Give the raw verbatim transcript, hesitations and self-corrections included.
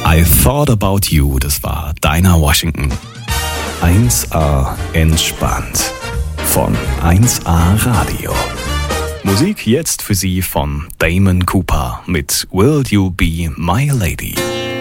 I Thought About You, das war Dinah Washington. eins A entspannt von eins A Radio. Musik jetzt für Sie von Damon Cooper mit Will You Be My Lady.